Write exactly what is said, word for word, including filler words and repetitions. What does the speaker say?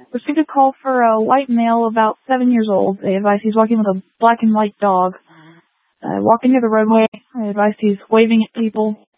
Received a call for a white male about seven years old. They advise he's walking with a black and white dog. Uh, walking near the roadway. I advise he's waving at people.